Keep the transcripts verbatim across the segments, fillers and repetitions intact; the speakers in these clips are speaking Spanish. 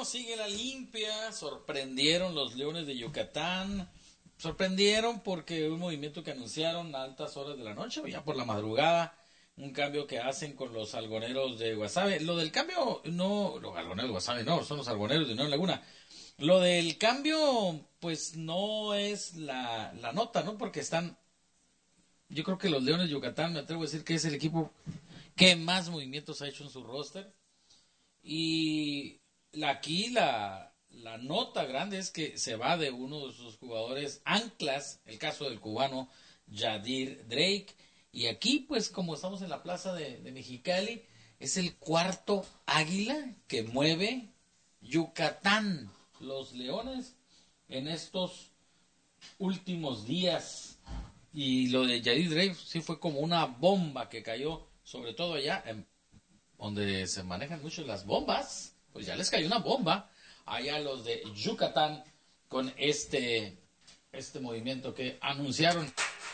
sigue la limpia, sorprendieron los Leones de Yucatán, sorprendieron porque un movimiento que anunciaron a altas horas de la noche, o ya por la madrugada, un cambio que hacen con los algoneros de Guasave. Lo del cambio, no, los algoneros de Guasave no, son los algoneros de Unión Laguna. Lo del cambio, pues no es la, la nota, ¿no? Porque están, yo creo que los Leones de Yucatán, me atrevo a decir que es el equipo que más movimientos ha hecho en su roster. Y la, aquí la, la nota grande es que se va de uno de sus jugadores anclas, el caso del cubano Yadir Drake. Y aquí, pues, como estamos en la plaza de, de Mexicali, es el cuarto águila que mueve Yucatán, los Leones, en estos últimos días. Y lo de Yadir Drake sí fue como una bomba que cayó, sobre todo allá, en, donde se manejan mucho las bombas. Pues ya les cayó una bomba allá a los de Yucatán con este, este movimiento que anunciaron.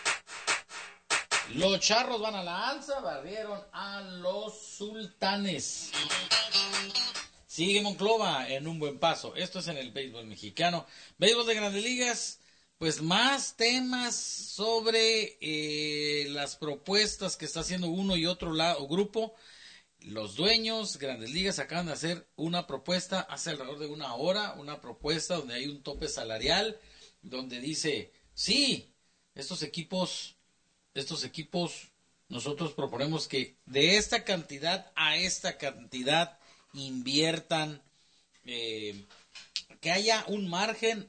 Los Charros van a la alza, barrieron a los Sultanes. Sigue Monclova en un buen paso. Esto es en el béisbol mexicano. Béisbol de Grandes Ligas, pues más temas sobre eh, las propuestas que está haciendo uno y otro lado, grupo. Los dueños, Grandes Ligas, acaban de hacer una propuesta hace alrededor de una hora, una propuesta donde hay un tope salarial, donde dice, sí, estos equipos... Estos equipos, nosotros proponemos que de esta cantidad a esta cantidad inviertan, eh, que haya un margen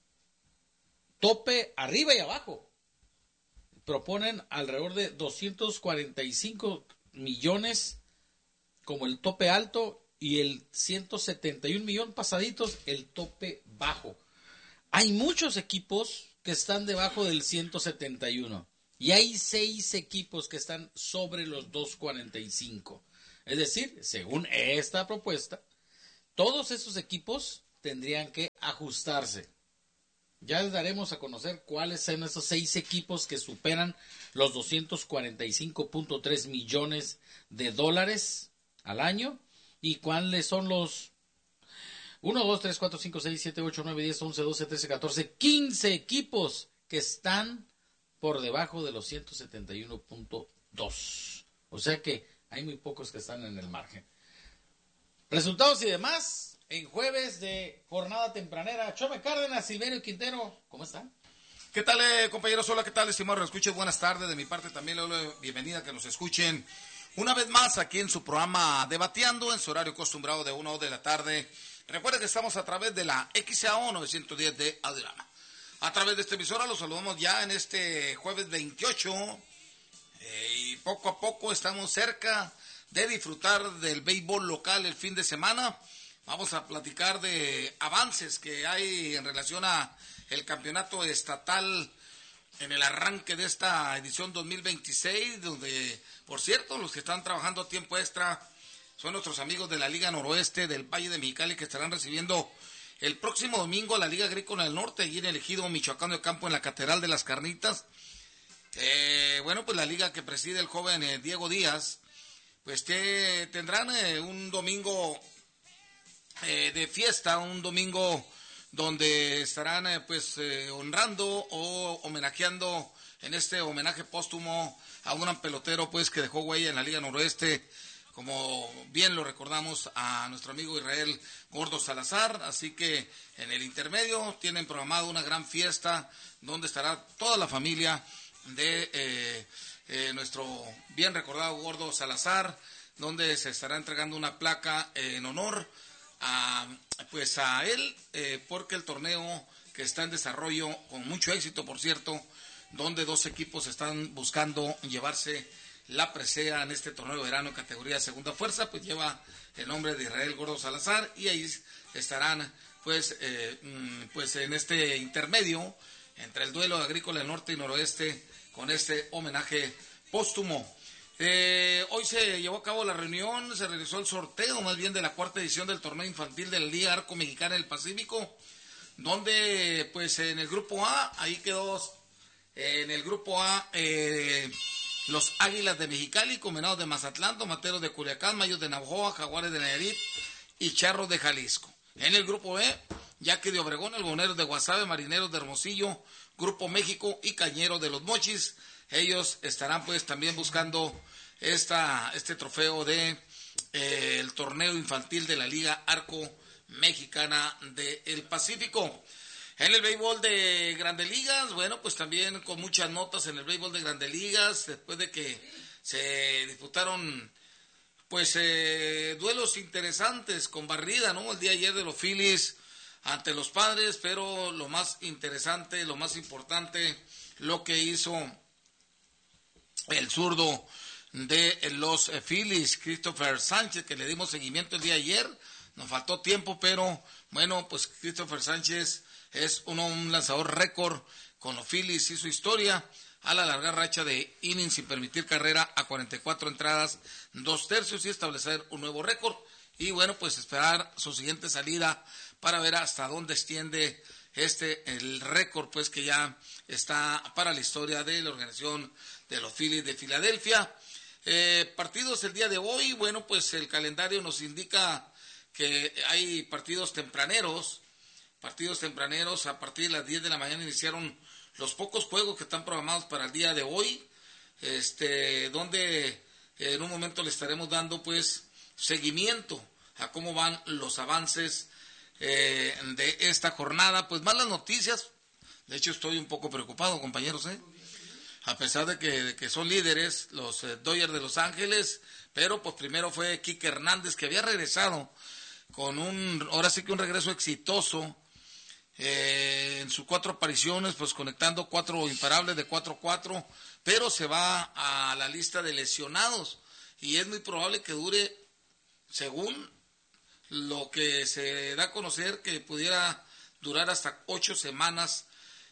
tope arriba y abajo. Proponen alrededor de doscientos cuarenta y cinco millones como el tope alto y el ciento setenta y un millones pasaditos el tope bajo. Hay muchos equipos que están debajo del ciento setenta y uno. Y hay seis equipos que están sobre los doscientos cuarenta y cinco. Es decir, según esta propuesta, todos esos equipos tendrían que ajustarse. Ya les daremos a conocer cuáles son esos seis equipos que superan los doscientos cuarenta y cinco punto tres millones de dólares al año. Y cuáles son los uno, dos, tres, cuatro, cinco, seis, siete, ocho, nueve, diez, once, doce, trece, catorce, quince equipos que están por debajo de los ciento setenta y uno punto dos. O sea que hay muy pocos que están en el margen. Resultados y demás en jueves de jornada tempranera. Chome Cárdenas, Silverio Quintero, ¿cómo están? ¿Qué tal, eh, compañeros? Hola, ¿qué tal, estimados? Escuchen, buenas tardes. De mi parte también les doy la bienvenida, que nos escuchen una vez más aquí en su programa Debateando, en su horario acostumbrado de una de la tarde. Recuerden que estamos a través de la X A O novecientos diez de Audiorama. A través de esta emisora los saludamos ya en este jueves veintiocho eh, y poco a poco estamos cerca de disfrutar del béisbol local el fin de semana. Vamos a platicar de avances que hay en relación a el campeonato estatal en el arranque de esta edición dos mil veintiséis, donde, por cierto, los que están trabajando a tiempo extra son nuestros amigos de la Liga Noroeste del Valle de Mexicali, que estarán recibiendo el próximo domingo a la Liga Agrícola del Norte, allí en el ejido Michoacán de Ocampo, en la Catedral de las Carnitas. Eh, bueno, pues la liga que preside el joven eh, Diego Díaz, pues que tendrán eh, un domingo eh, de fiesta, un domingo donde estarán eh, pues eh, honrando o homenajeando en este homenaje póstumo a un gran pelotero pues que dejó huella en la Liga Noroeste, como bien lo recordamos, a nuestro amigo Israel Gordo Salazar. Así que en el intermedio tienen programado una gran fiesta donde estará toda la familia de eh, eh, nuestro bien recordado Gordo Salazar, donde se estará entregando una placa eh, en honor a, pues a él, eh, porque el torneo que está en desarrollo, con mucho éxito por cierto, donde dos equipos están buscando llevarse la presea en este torneo de verano en categoría segunda fuerza, pues lleva el nombre de Israel Gordo Salazar, y ahí estarán pues eh, pues en este intermedio entre el duelo agrícola del norte y noroeste con este homenaje póstumo. Eh, hoy se llevó a cabo la reunión, se realizó el sorteo más bien de la cuarta edición del torneo infantil de la Liga Arco Mexicana del Pacífico, donde pues en el grupo A, ahí quedó en el grupo A eh, los Águilas de Mexicali, Combinados de Mazatlán, Tomateros de Culiacán, Mayos de Navojoa, Jaguares de Nayarit y Charros de Jalisco. En el grupo B, Yaque de Obregón, Algodoneros de Guasave, Marineros de Hermosillo, Grupo México y Cañeros de los Mochis. Ellos estarán pues también buscando esta, este trofeo de eh, el torneo infantil de la Liga Arco Mexicana del Pacífico. En el béisbol de Grandes Ligas, bueno, pues también con muchas notas en el béisbol de Grandes Ligas, después de que se disputaron pues eh, duelos interesantes con barrida, ¿no? El día de ayer de los Phillies ante los Padres, pero lo más interesante, lo más importante, lo que hizo el zurdo de los Phillies, Christopher Sánchez, que le dimos seguimiento el día de ayer. Nos faltó tiempo, pero bueno, pues Christopher Sánchez es uno, un lanzador récord con los Phillies, hizo historia al alargar racha de innings sin permitir carrera a cuarenta y cuatro entradas, dos tercios y establecer un nuevo récord. Y bueno, pues esperar su siguiente salida para ver hasta dónde extiende este, el récord, pues que ya está para la historia de la organización de los Phillies de Filadelfia. Eh, partidos el día de hoy, bueno, pues el calendario nos indica que hay partidos tempraneros, partidos tempraneros a partir de las diez de la mañana iniciaron los pocos juegos que están programados para el día de hoy, este, donde en un momento le estaremos dando pues seguimiento a cómo van los avances eh, de esta jornada. Pues malas noticias, de hecho estoy un poco preocupado, compañeros, ¿eh? A pesar de que, de que son líderes los eh, Dodgers de Los Ángeles, pero pues primero fue Kike Hernández, que había regresado con un, ahora sí que un regreso exitoso, eh, en sus cuatro apariciones, pues conectando cuatro imparables de cuatro cuatro, pero se va a la lista de lesionados y es muy probable que dure, según lo que se da a conocer, que pudiera durar hasta ocho semanas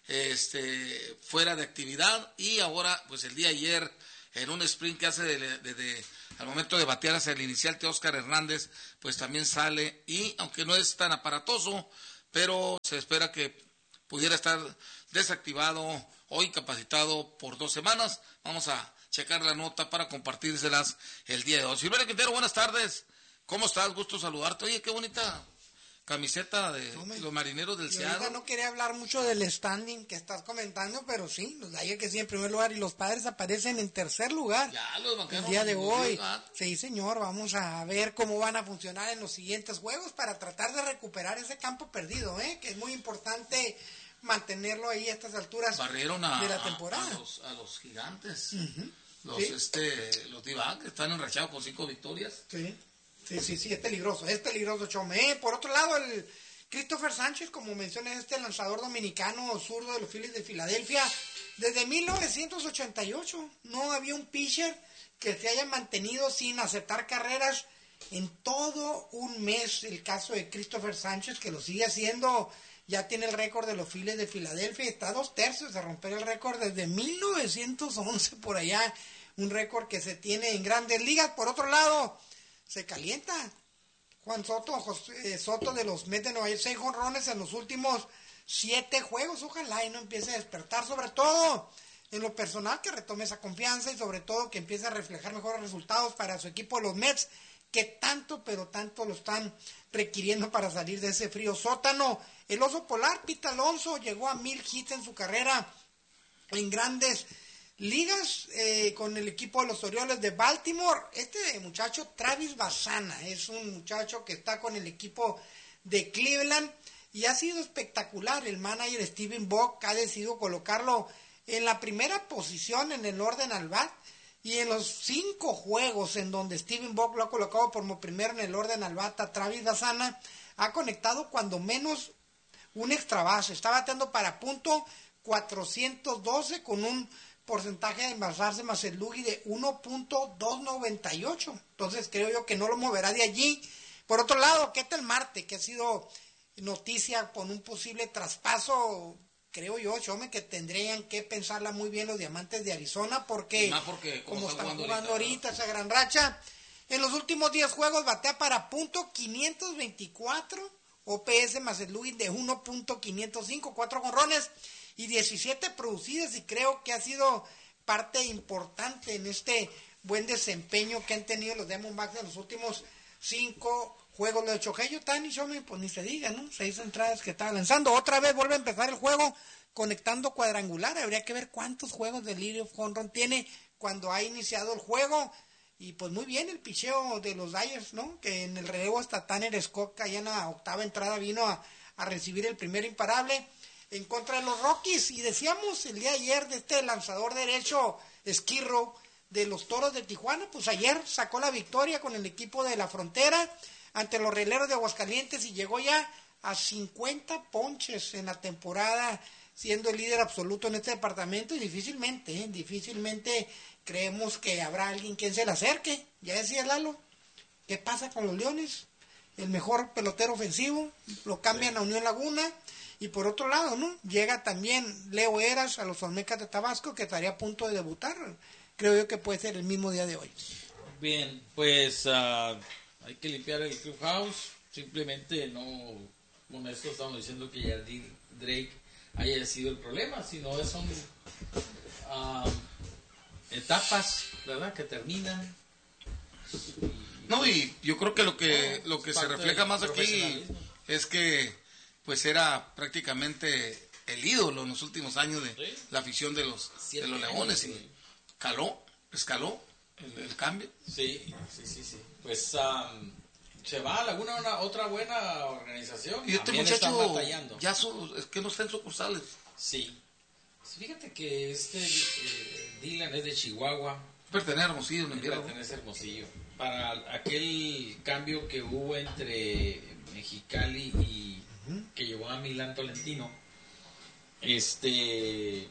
este, fuera de actividad. Y ahora, pues el día de ayer, en un sprint que hace desde de, de, al momento de batear hacia el inicial de Oscar Hernández, pues también sale, y aunque no es tan aparatoso, pero se espera que pudiera estar desactivado o incapacitado por dos semanas. Vamos a checar la nota para compartírselas el día de hoy. Silverio Quintero, buenas tardes. ¿Cómo estás? Gusto saludarte. Oye, qué bonita camiseta de Tome. Los Marineros del Seattle. No quería hablar mucho del standing que estás comentando, pero sí, los Dodgers que sí en primer lugar y los Padres aparecen en tercer lugar. Ya, los el día de hoy. Sí, señor, vamos a ver cómo van a funcionar en los siguientes juegos para tratar de recuperar ese campo perdido, ¿eh? Que es muy importante mantenerlo ahí a estas alturas Barrieron a, de la temporada. A, a, los, a los gigantes, uh-huh. los sí. este los Divac, que están enrachados con cinco victorias. Sí. Sí, sí, sí, es peligroso, es peligroso, Chome. Eh, por otro lado, el Christopher Sánchez, como mencioné, este lanzador dominicano zurdo de los Phillies de Filadelfia, desde mil novecientos ochenta y ocho no había un pitcher que se haya mantenido sin aceptar carreras en todo un mes. El caso de Christopher Sánchez, que lo sigue haciendo, ya tiene el récord de los Phillies de Filadelfia, está a dos tercios de romper el récord desde mil novecientos once por allá, un récord que se tiene en Grandes Ligas. Por otro lado, se calienta Juan Soto, José, eh, Soto de los Mets de Nueva York, seis jonrones en los últimos siete juegos. Ojalá y no empiece a despertar, sobre todo en lo personal, que retome esa confianza y sobre todo que empiece a reflejar mejores resultados para su equipo de los Mets, que tanto, pero tanto lo están requiriendo para salir de ese frío sótano. El oso polar, Pete Alonso, llegó a mil hits en su carrera en Grandes Ligas eh, con el equipo de los Orioles de Baltimore. Este muchacho, Travis Bassana, es un muchacho que está con el equipo de Cleveland y ha sido espectacular. El manager Steven Bock ha decidido colocarlo en la primera posición en el orden al bat, y en los cinco juegos en donde Steven Bock lo ha colocado como primero en el orden al bat a Travis Bassana, ha conectado cuando menos un extra base. Está bateando para punto cuatrocientos doce con un porcentaje de envasarse más el Lugi de uno punto doscientos noventa y ocho. Entonces creo yo que no lo moverá de allí. Por otro lado, Ketel Marte, que ha sido noticia con un posible traspaso, creo yo, Chome, que tendrían que pensarla muy bien los Diamantes de Arizona, porque, porque como, como están jugando, jugando ahorita, ahorita esa gran racha, en los últimos diez juegos batea para punto quinientos veinticuatro, O P S más el Lugi de uno punto quinientos cinco, cuatro jonrones y diecisiete producidas, y creo que ha sido parte importante en este buen desempeño que han tenido los Diamondbacks en los últimos cinco juegos de Shohei Ohtani, Shome, pues ni se diga, ¿no? Seis entradas que estaba lanzando. Otra vez vuelve a empezar el juego conectando cuadrangular. Habría que ver cuántos juegos de League of Home Run tiene cuando ha iniciado el juego. Y pues muy bien el picheo de los Dodgers, ¿no? Que en el relevo hasta Tanner Scott, allá en la octava entrada, vino a, a recibir el primer imparable en contra de los Rockies. Y decíamos el día de ayer de este lanzador derecho, Skirrow, de los Toros de Tijuana, pues ayer sacó la victoria con el equipo de la Frontera ante los Rieleros de Aguascalientes y llegó ya a cincuenta ponches en la temporada, siendo el líder absoluto en este departamento. Y difícilmente, ¿eh? difícilmente creemos que habrá alguien quien se le acerque. Ya decía Lalo, ¿qué pasa con los Leones? El mejor pelotero ofensivo, lo cambian a Unión Laguna. Y por otro lado, ¿no? Llega también Leo Eras a los Olmecas de Tabasco, que estaría a punto de debutar. Creo yo que puede ser el mismo día de hoy. Bien, pues uh, hay que limpiar el clubhouse. Simplemente no, con esto estamos diciendo que Yardir Drake haya sido el problema, sino son uh, etapas, ¿verdad?, que terminan. No, y yo creo que lo que no, lo que se refleja más aquí es que pues era prácticamente el ídolo en los últimos años de ¿sí? la afición de los de los Leones, y caló, escaló el, el cambio. Sí, sí, sí, sí. Pues um, se va a Laguna, una otra buena organización. Y este muchacho ya su, es que no está en sucursales. Sí. Fíjate que este eh, Dylan es de Chihuahua. Pertenece a Hermosillo, en invierno. Pertenece a Hermosillo. Para aquel cambio que hubo entre Mexicali y uh-huh. que llevó a Milán Tolentino, este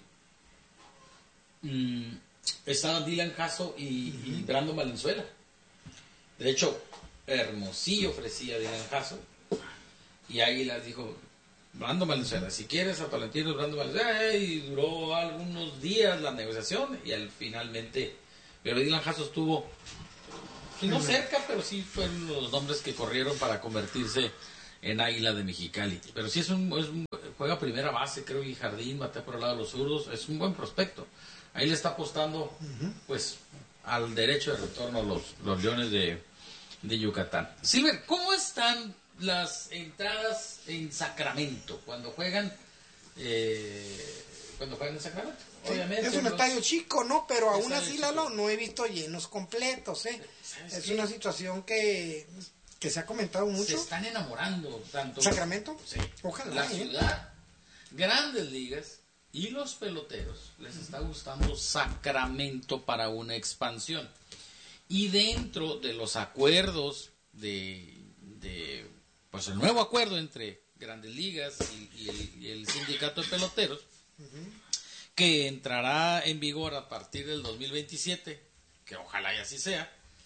mmm, estaban Dylan Jasso y, uh-huh. y Brandon Valenzuela. De hecho, Hermosillo ofrecía a Dylan Jasso y Águilas dijo: Brandon Valenzuela, si quieres a Tolentino, Brandon Valenzuela. Y duró algunos días la negociación y al finalmente, pero Dylan Jasso estuvo no cerca, pero sí fueron los nombres que corrieron para convertirse en Águila de Mexicali. Pero sí es un, es un juega primera base, creo, y jardín, batea por el lado de los zurdos, es un buen prospecto. Ahí le está apostando, uh-huh. pues, al derecho de retorno los, los Leones de, de Yucatán. Silver, ¿cómo están las entradas en Sacramento cuando juegan eh, cuando juegan en Sacramento? Obviamente, es un los, estadio chico, ¿no? Pero aún así, Lalo, no he visto llenos completos, ¿eh? Es qué? Una situación que, que se ha comentado mucho. Se están enamorando tanto. ¿Sacramento? Sí. Ojalá. La ciudad, Grandes Ligas y los peloteros les está gustando Sacramento para una expansión. Y dentro de los acuerdos de, de pues el nuevo acuerdo entre Grandes Ligas y, y, el, y el sindicato de peloteros, uh-huh. que entrará en vigor a partir del dos mil veintisiete, que ojalá y así sea,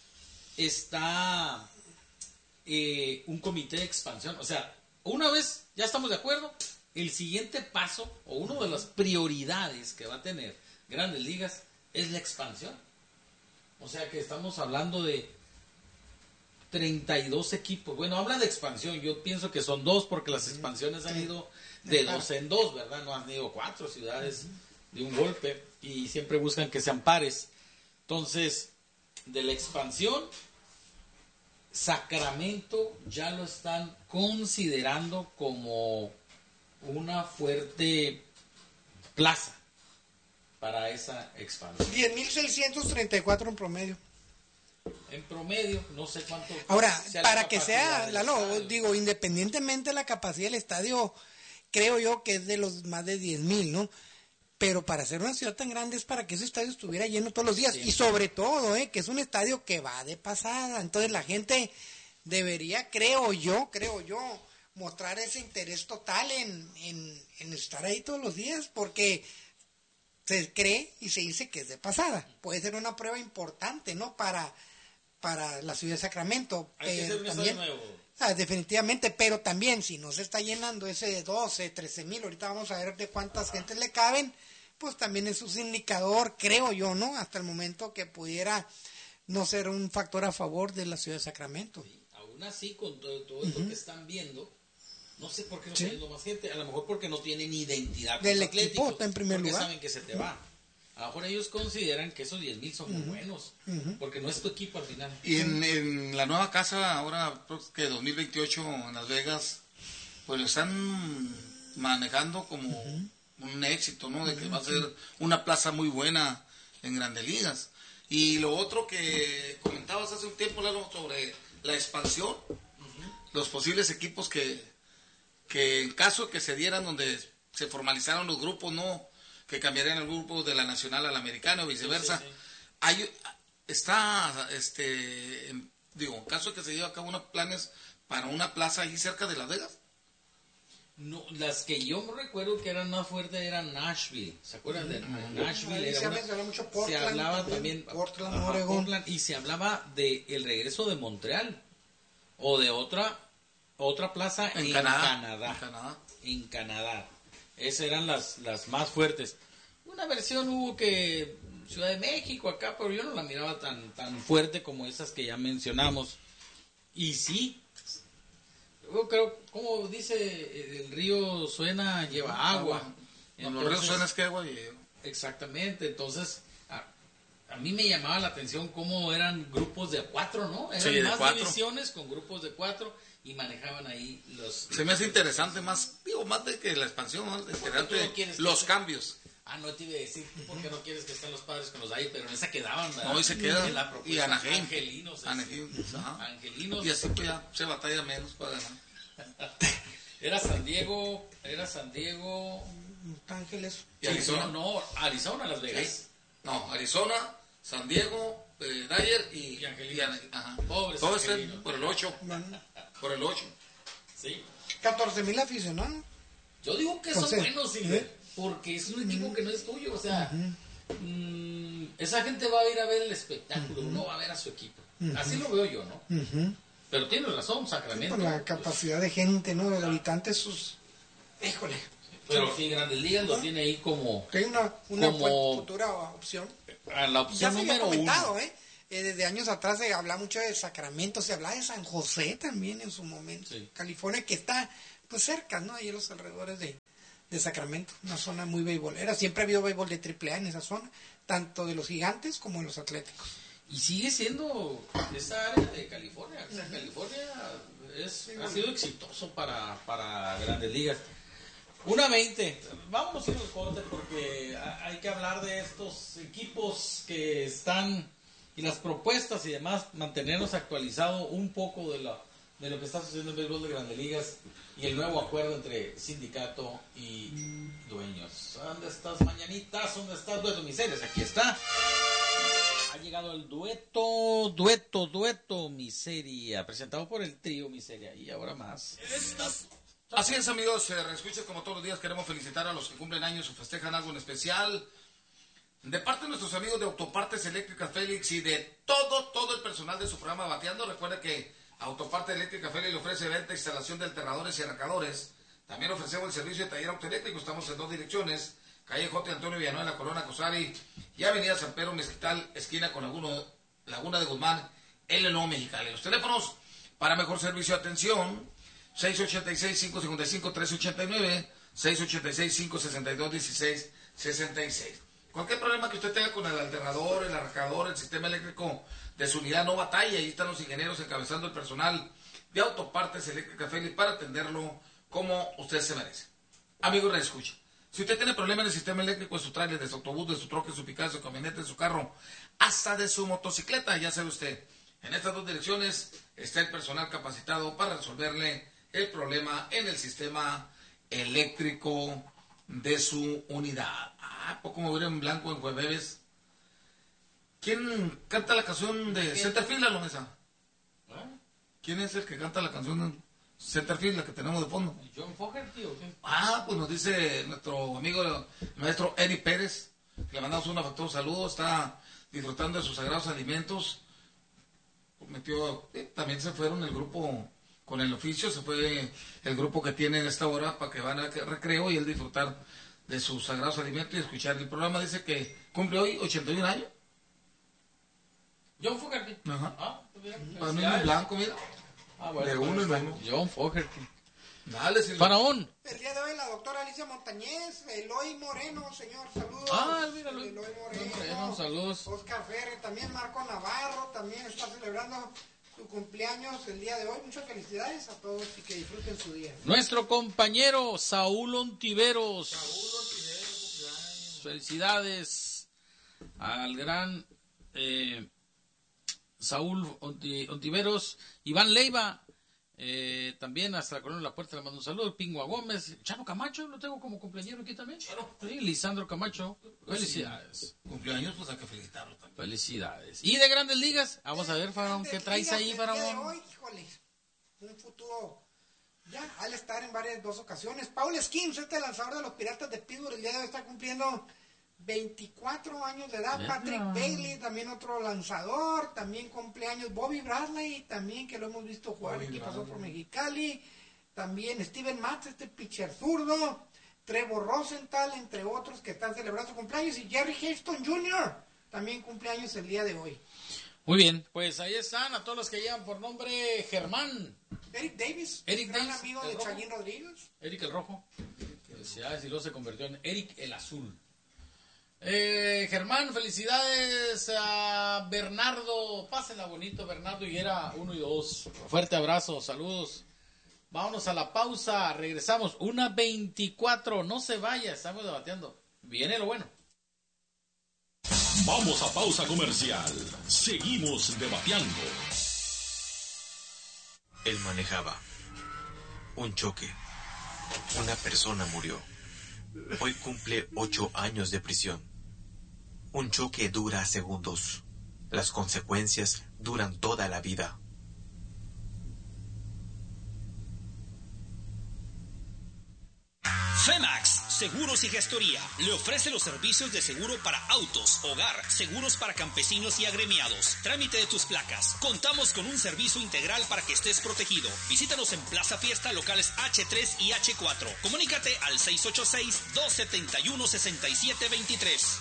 está eh, un comité de expansión. O sea, una vez ya estamos de acuerdo, el siguiente paso o una de las prioridades que va a tener Grandes Ligas es la expansión. O sea que estamos hablando de treinta y dos equipos. Bueno, habla de expansión, yo pienso que son dos porque las expansiones han ido de dos en dos, ¿verdad? No han ido cuatro ciudades de un golpe y siempre buscan que sean pares. Entonces, de la expansión, Sacramento ya lo están considerando como una fuerte plaza para esa expansión. diez mil seiscientos treinta y cuatro en promedio. En promedio, no sé cuánto. Ahora, para que sea, Lalo, digo, independientemente de la capacidad del estadio, creo yo que es de los más de diez mil, ¿no? Pero para ser una ciudad tan grande es para que ese estadio estuviera lleno todos los días. Sí. Y sobre todo, ¿eh? que es un estadio que va de pasada. Entonces la gente debería, creo yo, creo yo, mostrar ese interés total en, en, en estar ahí todos los días, porque se cree y se dice que es de pasada. Puede ser una prueba importante, ¿no? Para, para la ciudad de Sacramento. Hay que ser un estadio nuevo. Ah, definitivamente, pero también si no se está llenando ese de doce, trece mil, ahorita vamos a ver de cuántas gentes le caben, pues también es un indicador, creo yo, ¿no? Hasta el momento que pudiera no ser un factor a favor de la ciudad de Sacramento. Sí, aún así, con todo, todo uh-huh. esto que están viendo, no sé por qué no está ¿Sí? yendo más gente, a lo mejor porque no tienen identidad del equipo, está en primer porque lugar. Saben que se te va. Ahora ellos consideran que esos diez mil son muy buenos, Ujú. porque no es tu equipo al final. Y en, en la nueva casa, ahora pues, que dos mil veintiocho en Las Vegas, pues lo están manejando como un éxito, ¿no? De que va a ser una plaza muy buena en Grandes Ligas. Y lo otro que comentabas hace un tiempo, Lalo, sobre la expansión, los posibles equipos que, que en caso de que se dieran, donde se formalizaron los grupos, ¿no? Que cambiarían el grupo de la nacional a la americana o viceversa. Sí, sí, sí. Hay, está, este, en- digo, en caso de que se lleve a cabo unos planes para una plaza ahí cerca de Las Vegas. No, las que yo recuerdo que eran más fuertes eran Nashville. ¿Se acuerdan de Nashville? Ahí Era se una- menciona mucho se Portland hablaba también, también, Portland, ajá, Oregon. Portland, y se hablaba de el regreso de Montreal o de otra otra plaza en, En Canadá. Canadá. En Canadá. En Canadá. Esas eran las, las más fuertes. Una versión hubo que Ciudad de México acá, pero yo no la miraba tan tan fuerte como esas que ya mencionamos. Y sí, yo creo, como dice, el río suena, lleva agua. Cuando los ríos Entonces, suenan es que agua y... exactamente, entonces a, a mí me llamaba la atención cómo eran grupos de cuatro, ¿no? Eran Sí, de más cuatro. divisiones con grupos de cuatro y manejaban ahí los... Se me hace interesante más, digo, más de que la expansión, más de interesante tú no quieres los que- cambios. Ah, no te iba a decir, ¿tú por qué no quieres que estén los padres con los ahí? Pero en esa quedaban, ¿verdad? No, y se quedan. En la propuesta, Y Anaheim. Angelinos. es- Anaheim, ajá. Angelinos. Y así pues ya se batalla menos para ganar. Era San Diego, era San Diego... Los Ángeles. ¿Y Arizona? No, no, Arizona, Las Vegas. Sí. No, Arizona, San Diego, eh, Dyer y, Y Angelinos. y Ana- ajá. Pobres Todo está Angelinos. por el ocho. Bueno, Por el ocho. Sí. catorce mil aficionados. Yo digo que Pues son sí. buenos, sí, ¿Eh? porque es un equipo que no es tuyo, o sea, mm, esa gente va a ir a ver el espectáculo, no va a ver a su equipo. Así lo veo yo, ¿no? Ujú. Pero tienes razón, Sacramento. Por la pues, capacidad de gente, ¿no? De habitantes, sus... Híjole. pero sí, Grandes Ligas lo tiene ahí como Que hay una, una Como- fu- futura opción. a la Ya opción se había número comentado, uno. ¿eh? Eh, Desde años atrás se habla mucho de Sacramento, se habla de San José también en su momento. Sí. California, que está pues cerca, ¿no? Ahí en los alrededores de, de Sacramento, una zona muy beisbolera. Siempre ha habido béisbol de triple A en esa zona, tanto de los gigantes como de los atléticos. Y sigue siendo esa área de California. O sea, California es, ha sido exitoso para, para Grandes Ligas. Una veinte. Vámonos a ir al corte porque ha- hay que hablar de estos equipos que están y las propuestas y demás, mantenernos actualizados un poco de, la, de lo que está sucediendo en el béisbol de Grandes Ligas y el nuevo acuerdo entre sindicato y dueños. ¿Dónde estás, mañanitas? ¿Dónde estás, dueto miserias? Aquí está. Ha llegado el dueto, dueto, dueto Miseria, presentado por el trío Miseria y ahora más. Así es, amigos, eh, reescuchen como todos los días. Queremos felicitar a los que cumplen años o festejan algo en especial. De parte de nuestros amigos de Autopartes Eléctricas Félix y de todo, todo el personal de su programa Bateando, recuerde que Autopartes Eléctrica Félix le ofrece venta e instalación de alternadores y arrancadores. También ofrecemos el servicio de taller autoeléctrico. Estamos en dos direcciones: calle J. Antonio Villanueva, la Colonia Cosari, y avenida San Pedro Mezquital, esquina con Laguna, Laguna de Guzmán, en el Nuevo Mexicali. Los teléfonos para mejor servicio de atención: seis ocho seis, cinco cinco cinco, tres ocho nueve, seis ocho seis, cinco seis dos, uno seis seis seis. Cualquier problema que usted tenga con el alternador, el arrancador, el sistema eléctrico de su unidad, no batalla. Ahí están los ingenieros encabezando el personal de Autopartes Eléctrica Félix para atenderlo como usted se merece. Amigos, reescucha. Si usted tiene problemas en el sistema eléctrico de su trailer, de su autobús, de su troque, de su picada, de su camioneta, de su carro, hasta de su motocicleta, ya sabe usted, en estas dos direcciones está el personal capacitado para resolverle el problema en el sistema eléctrico de su unidad. Ah, poco me veré en blanco en jueves. ¿Quién canta la canción de Centerfield, la mesa? ¿Quién es el que canta la canción de Centerfield, la que tenemos de fondo? John Fogerty, ¿o qué? Ah, pues nos dice nuestro amigo el maestro Eddie Pérez, que le mandamos un afectuoso saludo, está disfrutando de sus sagrados alimentos. Metió, eh, también se fueron el grupo con el oficio, se fue el grupo que tiene en esta hora para que van a recreo y él disfrutar de sus sagrados alimentos y escuchar el programa. Dice que cumple hoy ochenta y un años. John Fogerty. Ajá. Ah, pues mira, Para mí en felicidades. blanco, mira. Ah, bueno, de uno pues, en uno. John Fogerty. Dale, Silvio. Faraón. El día de hoy la doctora Alicia Montañez, Eloy Moreno, señor, saludos. Ah, mira, Eloy. Eloy Moreno, Moreno, saludos. Oscar Ferre, también Marco Navarro, también está celebrando su cumpleaños el día de hoy. Muchas felicidades a todos y que disfruten su día. Nuestro compañero Saúl Ontiveros. Saúl Ontiveros, felicidades al gran eh, Saúl Onti, Ontiveros. Iván Leiva. Eh, también hasta la Colonia de la Puerta le mando un saludo. Pingua Gómez, Chano Camacho, lo tengo como cumpleañero aquí también. Sí, Lisandro Camacho, felicidades. Sí, cumpleaños, pues hay que felicitarlo también. Felicidades. Y de Grandes Ligas, vamos a ver, Faraón, ¿qué traes ahí, Faraón? Hoy, híjole, un futuro ya al estar en varias dos ocasiones. Paul Skeens, este lanzador de los Piratas de Pittsburgh, el día de hoy está cumpliendo veinticuatro años de edad. Patrick Bailey, también otro lanzador, también cumpleaños. Bobby Bradley, también que lo hemos visto jugar Bobby aquí, Bradley. Pasó por Mexicali. También Steven Matz, este pitcher zurdo. Trevor Rosenthal, entre otros que están celebrando su cumpleaños. Y Jerry Hairston junior, también cumpleaños el día de hoy. Muy bien, pues ahí están a todos los que llevan por nombre Germán. Eric Davis, Eric gran Davis, amigo el de rojo. Chayín Rodríguez. Eric el Rojo. Felicidades, y luego se convirtió en Eric el Azul. Eh, Germán, felicidades a Bernardo. Pásenla bonito, Bernardo Higuera uno y dos. Fuerte abrazo, saludos. Vámonos a la pausa, regresamos. una veinticuatro, no se vaya, estamos debatiendo. Viene lo bueno. Vamos a pausa comercial. Seguimos debatiendo. Él manejaba. Un choque. Una persona murió. Hoy cumple ocho años de prisión. Un choque dura segundos. Las consecuencias duran toda la vida. Femax, Seguros y Gestoría, le ofrece los servicios de seguro para autos, hogar, seguros para campesinos y agremiados, trámite de tus placas. Contamos con un servicio integral para que estés protegido. Visítanos en Plaza Fiesta, locales hache tres y hache cuatro. Comunícate al seis ocho seis, dos siete uno, seis siete dos tres.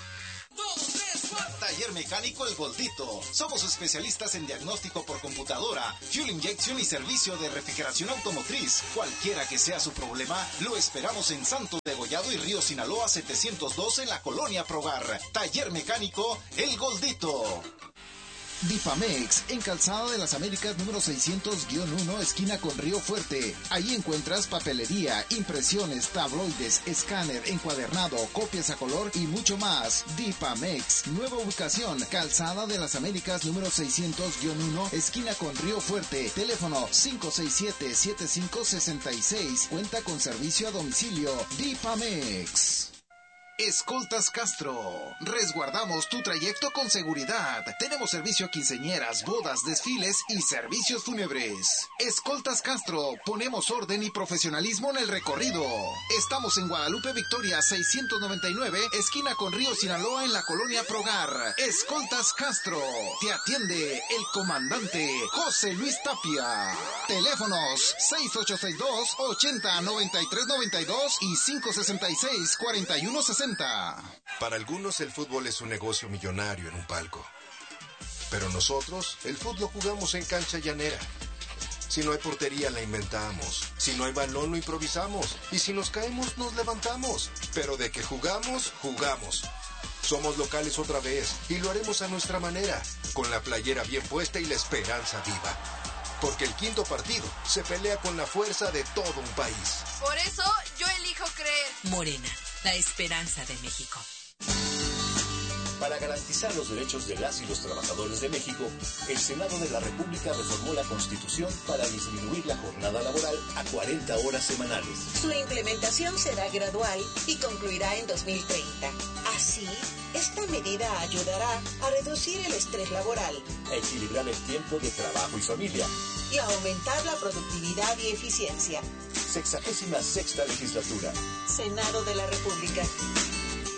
Taller Mecánico El Goldito. Somos especialistas en diagnóstico por computadora, fuel inyección y servicio de refrigeración automotriz. Cualquiera que sea su problema, lo esperamos en Santos Degollado y Río Sinaloa setecientos dos en la Colonia Progar. Taller Mecánico El Goldito. Difamex, en Calzada de las Américas número seiscientos uno, esquina con Río Fuerte. Ahí encuentras papelería, impresiones, tabloides, escáner, encuadernado, copias a color y mucho más. Difamex, nueva ubicación, Calzada de las Américas número seiscientos uno, esquina con Río Fuerte. Teléfono cinco seis siete, siete cinco seis seis. Cuenta con servicio a domicilio. Difamex. Escoltas Castro. Resguardamos tu trayecto con seguridad. Tenemos servicio a quinceañeras, bodas, desfiles y servicios fúnebres. Escoltas Castro. Ponemos orden y profesionalismo en el recorrido. Estamos en Guadalupe Victoria seiscientos noventa y nueve, esquina con Río Sinaloa en la Colonia Progar. Escoltas Castro. Te atiende el comandante José Luis Tapia. Teléfonos seis ocho seis dos, ochenta, noventa y tres noventa y dos y cinco sesenta y seis, cuarenta y uno sesenta. Para algunos el fútbol es un negocio millonario en un palco. Pero nosotros, el fútbol jugamos en cancha llanera. Si no hay portería, la inventamos. Si no hay balón, lo improvisamos. Y si nos caemos, nos levantamos. Pero de que jugamos, jugamos. Somos locales otra vez y lo haremos a nuestra manera, con la playera bien puesta y la esperanza viva. Porque el quinto partido se pelea con la fuerza de todo un país. Por eso yo elijo creer. Morena, la esperanza de México. Para garantizar los derechos de las y los trabajadores de México, el Senado de la República reformó la Constitución para disminuir la jornada laboral a cuarenta horas semanales. Su implementación será gradual y concluirá en dos mil treinta. Así, esta medida ayudará a reducir el estrés laboral, a equilibrar el tiempo de trabajo y familia y a aumentar la productividad y eficiencia. Sexagésima sexta legislatura. Senado de la República.